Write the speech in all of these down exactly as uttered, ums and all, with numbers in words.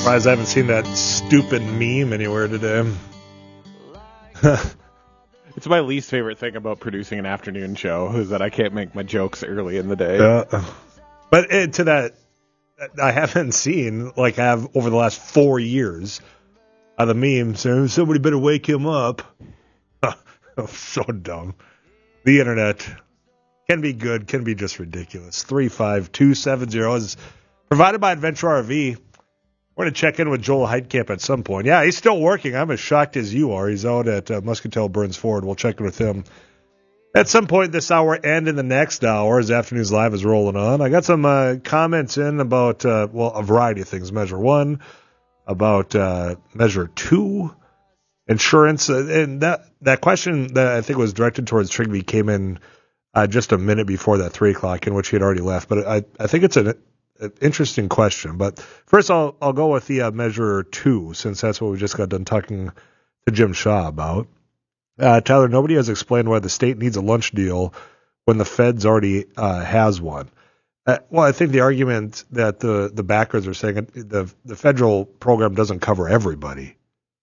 Surprised I haven't seen that stupid meme anywhere today. It's my least favorite thing about producing an afternoon show is that I can't make my jokes early in the day. Uh, but it, to that, I haven't seen, like I have over the last four years, uh, the meme saying, somebody better wake him up. So dumb. The internet can be good, can be just ridiculous. three five two seven zero is provided by Adventure R V. We're going to check in with Joel Heitkamp at some point. Yeah, he's still working. I'm as shocked as you are. He's out at uh, Muscatel Burns Ford. We'll check in with him at some point this hour and in the next hour as Afternoons Live is rolling on. I got some uh, comments in about, uh, well, a variety of things. Measure one, about uh, Measure two, insurance. Uh, and that, that question that I think was directed towards Trigby came in uh, just a minute before that three o'clock, in which he had already left. But I, I think it's an An interesting question, but first I'll I'll go with the uh, Measure two, since that's what we just got done talking to Jim Shaw about. Uh, Tyler, nobody has explained why the state needs a lunch deal when the feds already uh, has one. Uh, well, I think the argument that the, the backers are saying the the federal program doesn't cover everybody.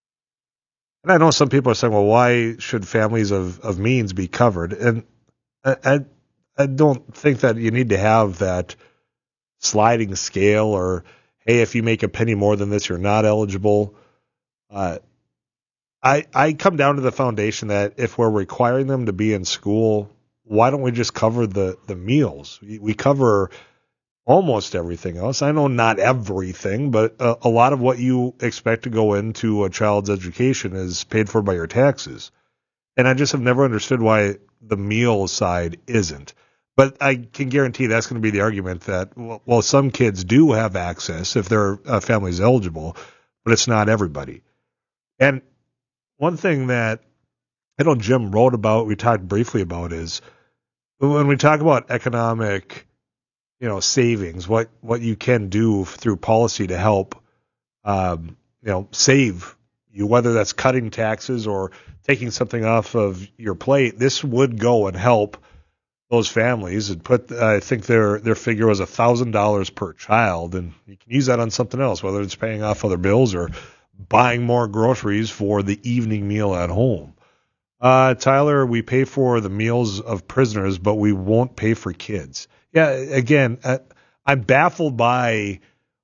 And I know some people are saying, well, why should families of, of means be covered? And I, I I don't think that you need to have that sliding scale or, hey, if you make a penny more than this, you're not eligible. Uh, I I come down to the foundation that if we're requiring them to be in school, why don't we just cover the, the meals? We, we cover almost everything else. I know not everything, but a, a lot of what you expect to go into a child's education is paid for by your taxes. And I just have never understood why the meal side isn't. But I can guarantee that's going to be the argument that, well, well some kids do have access if their uh, family's eligible, but it's not everybody. And one thing that I know Jim wrote about, we talked briefly about, is when we talk about economic, you know, savings, what, what you can do through policy to help, um, you know, save you, whether that's cutting taxes or taking something off of your plate, this would go and help those families. And put, I think their their figure was a thousand dollars per child, and you can use that on something else, whether it's paying off other bills or buying more groceries for the evening meal at home. Uh, Tyler, we pay for the meals of prisoners, but we won't pay for kids. Yeah, again, uh, I'm baffled by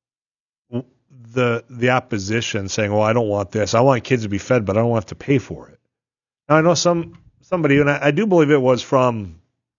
the the opposition saying, "Well, I don't want this. I want kids to be fed, but I don't have to pay for it." Now, I know some somebody, and I, I do believe it was from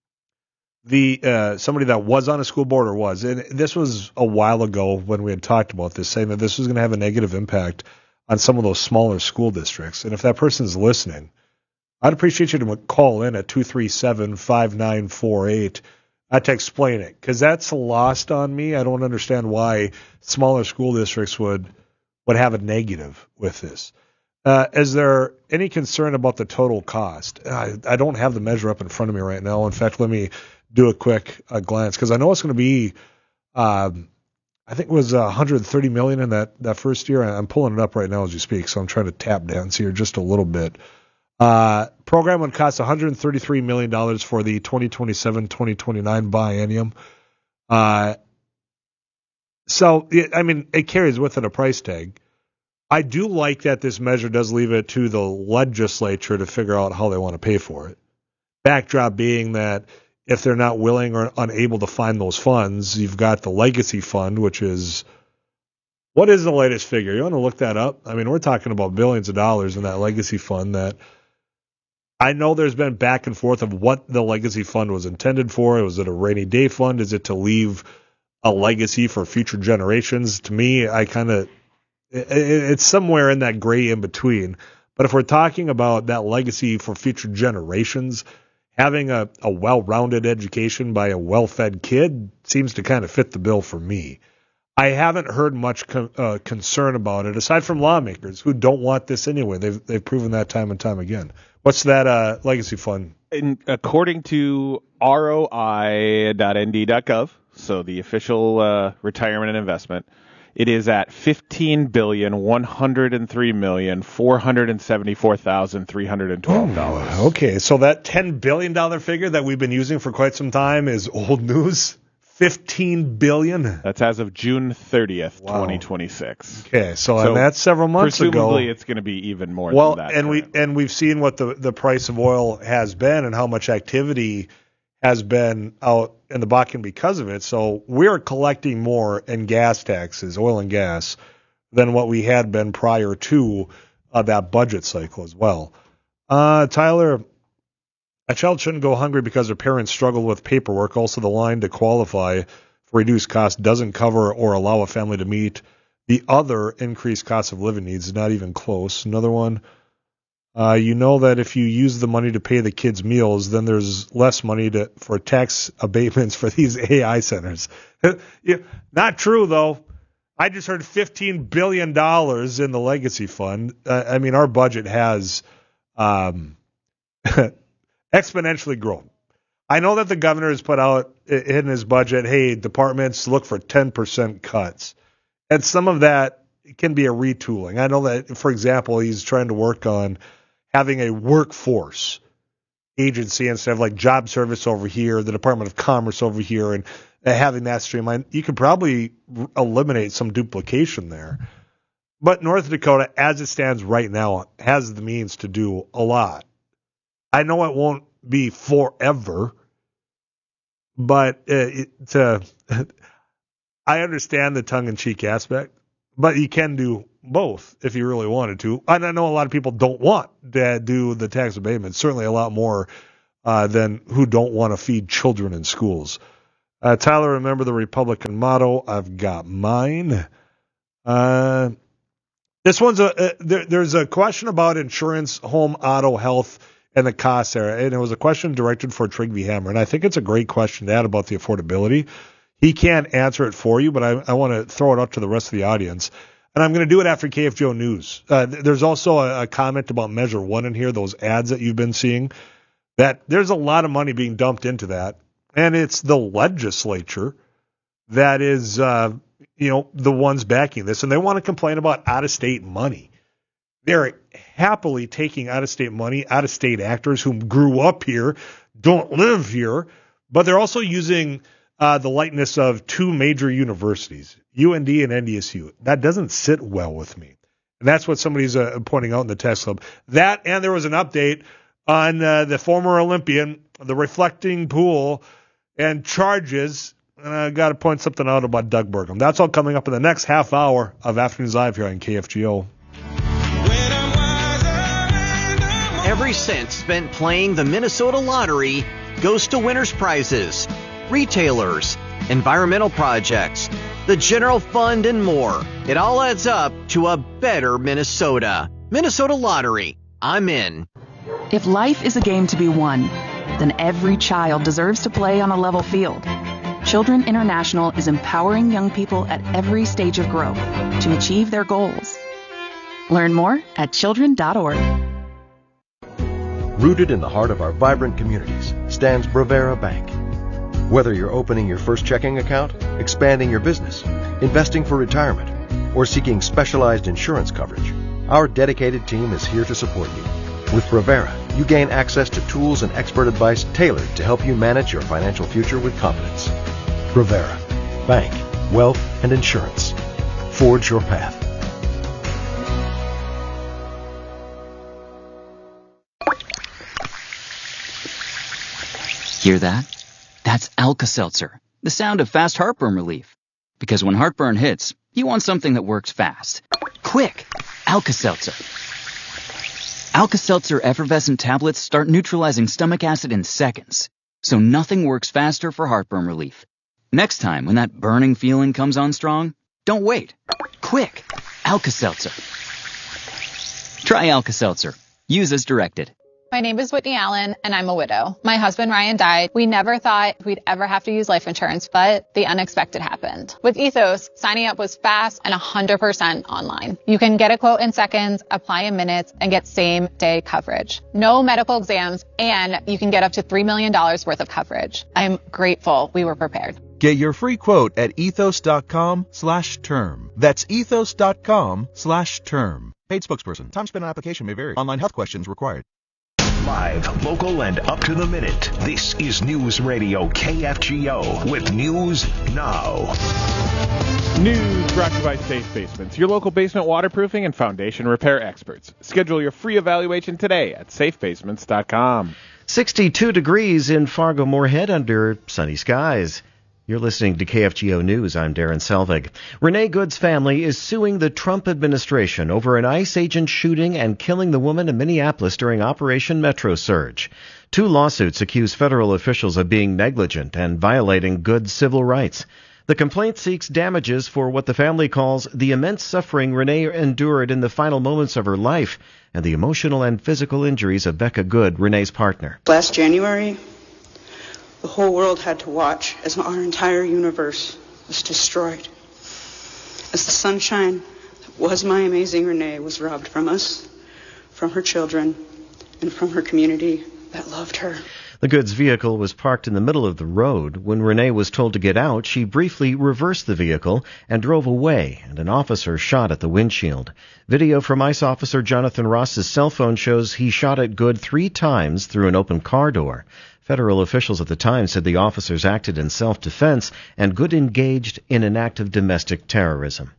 the uh, somebody that was on a school board or was, and this was a while ago when we had talked about this, saying that this was going to have a negative impact on some of those smaller school districts. And if that person's listening, I'd appreciate you to call in at two three seven, five nine four eight uh, to explain it, because that's lost on me. I don't understand why smaller school districts would would have a negative with this. Uh, is there any concern about the total cost? I, I don't have the measure up in front of me right now. In fact, let me do a quick uh, glance, because I know it's going to be, um, I think it was uh, one hundred thirty million dollars in that, that first year. I'm pulling it up right now as you speak, so I'm trying to tap dance here just a little bit. Uh, program would cost one hundred thirty-three million dollars for the twenty twenty-seven twenty twenty-nine biennium. Uh, so, I mean, it carries with it a price tag. I do like that this measure does leave it to the legislature to figure out how they want to pay for it. Backdrop being that if they're not willing or unable to find those funds, you've got the legacy fund, which is, what is the latest figure? You want to look that up? I mean, we're talking about billions of dollars in that legacy fund that I know there's been back and forth of what the legacy fund was intended for. Was it a rainy day fund? Is it to leave a legacy for future generations? To me, I kind of, it, it's somewhere in that gray in between. But if we're talking about that legacy for future generations, having a, a well-rounded education by a well-fed kid seems to kind of fit the bill for me. I haven't heard much con- uh, concern about it, aside from lawmakers who don't want this anyway. They've they've proven that time and time again. What's that uh, legacy fund? In, according to R O I dot N D dot gov, so the official uh, retirement and investment, it is at fifteen billion one hundred three million four hundred seventy-four thousand three hundred twelve dollars. Oh, okay, so that ten billion dollars figure that we've been using for quite some time is old news. fifteen billion dollars? That's as of June thirtieth, Wow. twenty twenty-six. Okay, so, So and that's several months ago. Presumably it's going to be even more Well, than that. and we currently. and we've seen what the, the price of oil has been and how much activity has been out in the Bakken because of it. So we're collecting more in gas taxes, oil and gas, than what we had been prior to uh, that budget cycle as well. Uh, Tyler, a child shouldn't go hungry because their parents struggle with paperwork. Also, the line to qualify for reduced cost doesn't cover or allow a family to meet the other increased cost of living needs. Not even close. Another one. Uh, you know that if you use the money to pay the kids' meals, then there's less money to, for tax abatements for these A I centers. Yeah, not true, though. I just heard fifteen billion dollars in the legacy fund. Uh, I mean, our budget has um, exponentially grown. I know that the governor has put out in his budget, hey, departments look for ten percent cuts. And some of that can be a retooling. I know that, for example, he's trying to work on having a workforce agency instead of like job service over here, the Department of Commerce over here, and having that streamlined. You could probably eliminate some duplication there. But North Dakota, as it stands right now, has the means to do a lot. I know it won't be forever, but uh, it, to, I understand the tongue-in-cheek aspect, but you can do both if you really wanted to. And I know a lot of people don't want to do the tax abatement, certainly a lot more uh, than who don't want to feed children in schools. Uh, Tyler, remember the Republican motto? I've got mine. Uh, this one's a, uh, there, there's a question about insurance, home, auto, health, and the costs there. And it was a question directed for Trygve Hammer. And I think it's a great question to add about the affordability. He can't answer it for you, but I, I want to throw it up to the rest of the audience. And I'm going to do it after K F G O News. Uh, there's also a, a comment about Measure One in here, those ads that you've been seeing, that there's a lot of money being dumped into that. And it's the legislature that is, uh, you know, the ones backing this. And they want to complain about out-of-state money. They're happily taking out-of-state money, out-of-state actors who grew up here, don't live here, but they're also using uh, the likeness of two major universities, U N D and N D S U. That doesn't sit well with me. And that's what somebody's uh, pointing out in the text club. That, and there was an update on uh, the former Olympian, the reflecting pool, and charges. And I got to point something out about Doug Burgum. That's all coming up in the next half hour of Afternoons Live here on K F G O. Every cent spent playing the Minnesota Lottery goes to winners' prizes, retailers, environmental projects, the general fund, and more. It all adds up to a better Minnesota. Minnesota Lottery. I'm in. If life is a game to be won, then every child deserves to play on a level field. Children International is empowering young people at every stage of growth to achieve their goals. Learn more at children dot org. Rooted in the heart of our vibrant communities stands Bravera Bank. Whether you're opening your first checking account, expanding your business, investing for retirement, or seeking specialized insurance coverage, our dedicated team is here to support you. With Bravera, you gain access to tools and expert advice tailored to help you manage your financial future with confidence. Bravera. Bank, wealth, and insurance. Forge your path. Hear that? That's Alka-Seltzer, the sound of fast heartburn relief. Because when heartburn hits, you want something that works fast. Quick! Alka-Seltzer. Alka-Seltzer effervescent tablets start neutralizing stomach acid in seconds, so nothing works faster for heartburn relief. Next time, when that burning feeling comes on strong, don't wait. Quick! Alka-Seltzer. Try Alka-Seltzer. Use as directed. My name is Whitney Allen, and I'm a widow. My husband, Ryan, died. We never thought we'd ever have to use life insurance, but the unexpected happened. With Ethos, signing up was fast and one hundred percent online. You can get a quote in seconds, apply in minutes, and get same-day coverage. No medical exams, and you can get up to three million dollars worth of coverage. I'm grateful we were prepared. Get your free quote at ethos.com slash term. That's ethos.com slash term. Paid spokesperson. Time spent on application may vary. Online health questions required. Live, local, and up to the minute. This is News Radio K F G O with News Now. News brought to you by Safe Basements, your local basement waterproofing and foundation repair experts. Schedule your free evaluation today at safe basements dot com. sixty-two degrees in Fargo-Moorhead under sunny skies. You're listening to K F G O News. I'm Darren Selvig. Renee Good's family is suing the Trump administration over an ICE agent shooting and killing the woman in Minneapolis during Operation Metro Surge. Two lawsuits accuse federal officials of being negligent and violating Good's civil rights. The complaint seeks damages for what the family calls the immense suffering Renee endured in the final moments of her life and the emotional and physical injuries of Becca Good, Renee's partner. Last January, the whole world had to watch as our entire universe was destroyed. As the sunshine that was my amazing Renee was robbed from us, from her children, and from her community that loved her. The Goods vehicle was parked in the middle of the road. When Renee was told to get out, she briefly reversed the vehicle and drove away, and an officer shot at the windshield. Video from ICE officer Jonathan Ross's cell phone shows he shot at Good three times through an open car door. Federal officials at the time said the officers acted in self-defense and Good engaged in an act of domestic terrorism.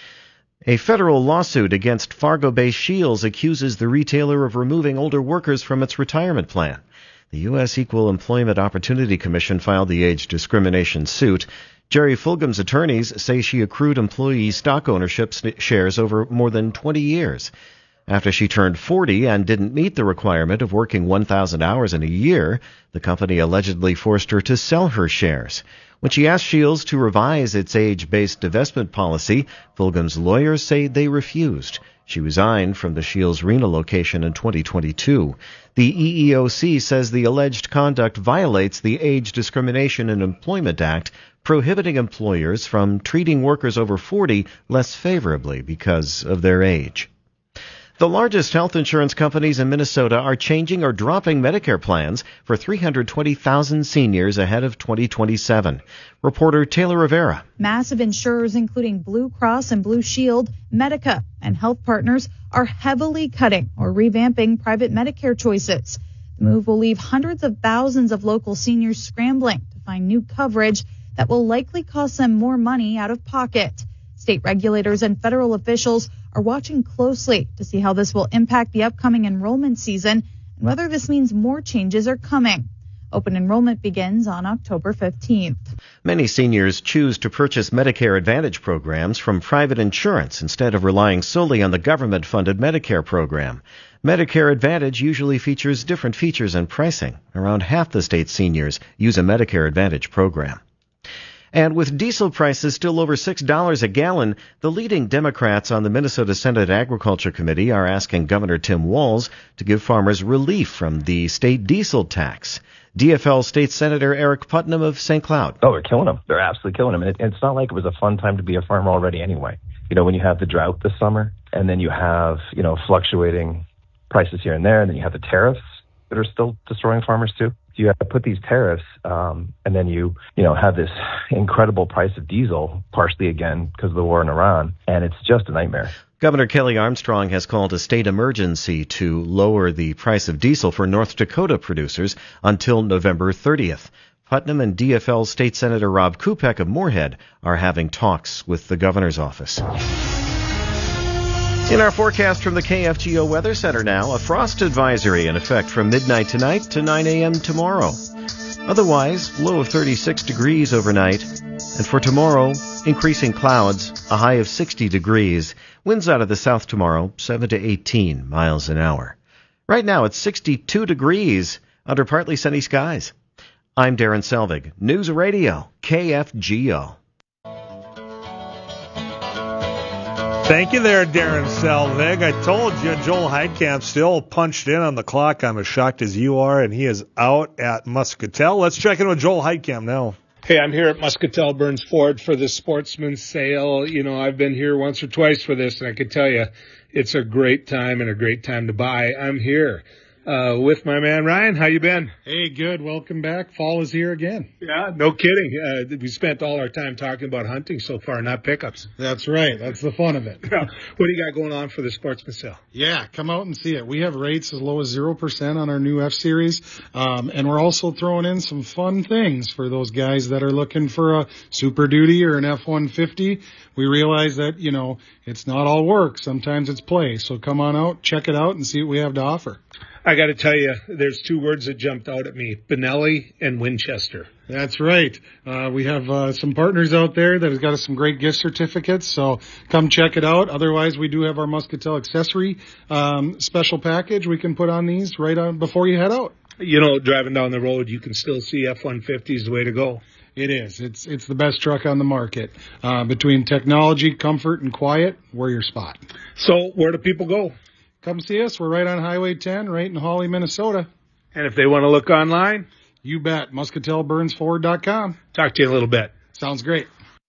A federal lawsuit against Fargo-based Shields accuses the retailer of removing older workers from its retirement plan. The U S Equal Employment Opportunity Commission filed the age discrimination suit. Jerry Fulgham's attorneys say she accrued employee stock ownership shares over more than twenty years. After she turned forty and didn't meet the requirement of working one thousand hours in a year, the company allegedly forced her to sell her shares. When she asked Shields to revise its age-based divestment policy, Fulgham's lawyers say they refused. She resigned from the Shields Reno location in twenty twenty-two. The E E O C says the alleged conduct violates the Age Discrimination in Employment Act, prohibiting employers from treating workers over forty less favorably because of their age. The largest health insurance companies in Minnesota are changing or dropping Medicare plans for three hundred twenty thousand seniors ahead of twenty twenty-seven. Reporter Taylor Rivera. Massive insurers, including Blue Cross and Blue Shield, Medica, and health partners, are heavily cutting or revamping private Medicare choices. The move will leave hundreds of thousands of local seniors scrambling to find new coverage that will likely cost them more money out of pocket. State regulators and federal officials are watching closely to see how this will impact the upcoming enrollment season and whether this means more changes are coming. Open enrollment begins on October fifteenth. Many seniors choose to purchase Medicare Advantage programs from private insurance instead of relying solely on the government-funded Medicare program. Medicare Advantage usually features different features and pricing. Around half the state's seniors use a Medicare Advantage program. And with diesel prices still over six dollars a gallon, the leading Democrats on the Minnesota Senate Agriculture Committee are asking Governor Tim Walz to give farmers relief from the state diesel tax. D F L State Senator Eric Putnam of Saint Cloud. Oh, they're killing them. They're absolutely killing them. And it, it's not like it was a fun time to be a farmer already anyway. You know, when you have the drought this summer, and then you have, you know, fluctuating prices here and there, and then you have the tariffs that are still destroying farmers too. You have to put these tariffs, um, and then you, you know, have this incredible price of diesel, partially again because of the war in Iran, and it's just a nightmare. Governor Kelly Armstrong has called a state emergency to lower the price of diesel for North Dakota producers until November thirtieth. Putnam and D F L State Senator Rob Kupek of Moorhead are having talks with the governor's office. In our forecast from the K F G O Weather Center now, a frost advisory in effect from midnight tonight to nine a.m. tomorrow. Otherwise, low of thirty-six degrees overnight. And for tomorrow, increasing clouds, a high of sixty degrees. Winds out of the south tomorrow, seven to eighteen miles an hour. Right now, it's sixty-two degrees under partly sunny skies. I'm Darren Selvig, News Radio, K F G O. Thank you there, Darren Selvig. I told you, Joel Heidkamp still punched in on the clock. I'm as shocked as you are, and he is out at Muscatel. Let's check in with Joel Heidkamp now. Hey, I'm here at Muscatel Burns Ford for the Sportsman's Sale. You know, I've been here once or twice for this, and I can tell you it's a great time and a great time to buy. I'm here. uh, with my man Ryan. How you been? Hey, good. Welcome back. Fall is here again. Yeah, no kidding. Uh, we spent all our time talking about hunting so far, not pickups. That's right. That's the fun of it. What do you got going on for the Sportsman Sale? Yeah, come out and see it. We have rates as low as zero percent on our new F-Series, um, and we're also throwing in some fun things for those guys that are looking for a Super Duty or an F one fifty. We realize that, you know, it's not all work. Sometimes it's play. So come on out, check it out, and see what we have to offer. I got to tell you, there's two words that jumped out at me, Benelli and Winchester. That's right. Uh, we have uh, some partners out there that has got us some great gift certificates, so come check it out. Otherwise, we do have our Muscatel accessory um, special package we can put on these right on before you head out. You know, driving down the road, you can still see F one fifty is the way to go. It is. It's it's the best truck on the market. Uh, between technology, comfort, and quiet, we're your spot. So where do people go? Come see us. We're right on Highway ten, right in Hawley, Minnesota. And if they want to look online? You bet. Muscatel Burns Ford dot com. Talk to you in a little bit. Sounds great.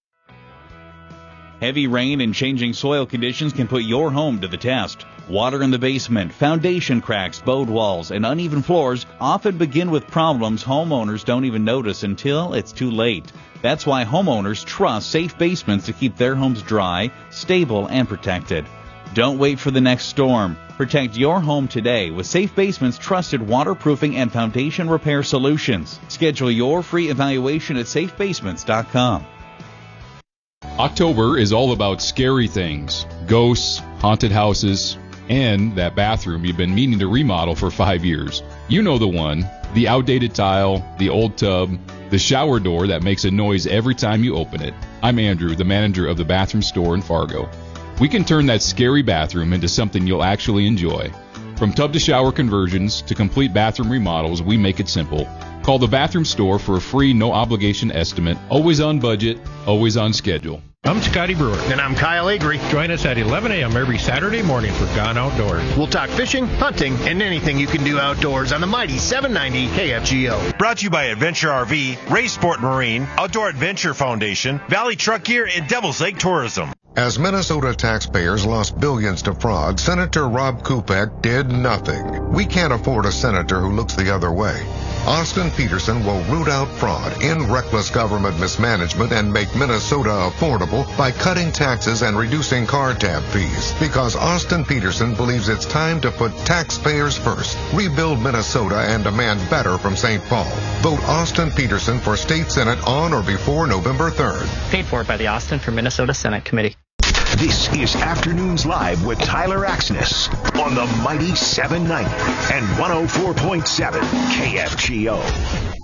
Heavy rain and changing soil conditions can put your home to the test. Water in the basement, foundation cracks, bowed walls, and uneven floors often begin with problems homeowners don't even notice until it's too late. That's why homeowners trust Safe Basements to keep their homes dry, stable, and protected. Don't wait for the next storm. Protect your home today with Safe Basements' trusted waterproofing and foundation repair solutions. Schedule your free evaluation at safe basements dot com. October is all about scary things, ghosts, haunted houses, and that bathroom you've been meaning to remodel for five years. You know the one, the outdated tile, the old tub, the shower door that makes a noise every time you open it. I'm Andrew, the manager of the bathroom store in Fargo. We can turn that scary bathroom into something you'll actually enjoy. From tub to shower conversions to complete bathroom remodels, we make it simple. Call the bathroom store for a free, no-obligation estimate. Always on budget, always on schedule. I'm Scotty Brewer. And I'm Kyle Agri. Join us at eleven a.m. every Saturday morning for Gone Outdoors. We'll talk fishing, hunting, and anything you can do outdoors on the mighty seven ninety K F G O. Brought to you by Adventure R V, Ray Sport Marine, Outdoor Adventure Foundation, Valley Truck Gear, and Devil's Lake Tourism. As Minnesota taxpayers lost billions to fraud, Senator Rob Kupek did nothing. We can't afford a senator who looks the other way. Austin Peterson will root out fraud, end reckless government mismanagement, and make Minnesota affordable by cutting taxes and reducing car tab fees. Because Austin Peterson believes it's time to put taxpayers first, rebuild Minnesota, and demand better from Saint Paul. Vote Austin Peterson for State Senate on or before November third. Paid for by the Austin for Minnesota Senate Committee. This is Afternoons Live with Tyler Axness on the mighty seven ninety and one oh four point seven K F G O.